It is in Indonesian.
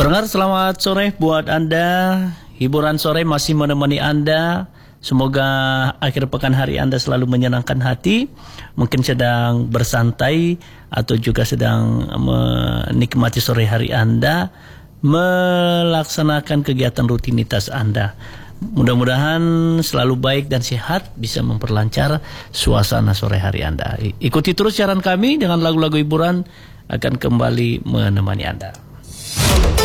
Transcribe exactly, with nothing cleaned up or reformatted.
Pendengar, selamat sore buat Anda. Hiburan sore masih menemani Anda. Semoga akhir pekan hari Anda selalu menyenangkan hati. Mungkin sedang bersantai atau juga sedang menikmati sore hari Anda, melaksanakan kegiatan rutinitas Anda. Mudah-mudahan selalu baik dan sehat, bisa memperlancar suasana sore hari Anda. Ikuti terus siaran kami dengan lagu-lagu hiburan, akan kembali menemani Anda.